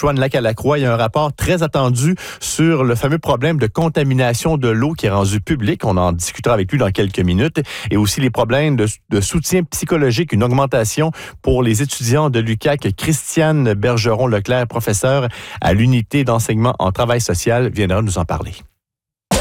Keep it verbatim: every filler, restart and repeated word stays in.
Chouane-Lac-à-la-Croix. Il y a un rapport très attendu sur le fameux problème de contamination de l'eau qui est rendu public. On en discutera avec lui dans quelques minutes. Et aussi les problèmes de, de soutien psychologique, une augmentation pour les étudiants de l'U Q A C. Christiane Bergeron-Leclerc, professeure à l'unité d'enseignement en travail social, viendra nous en parler.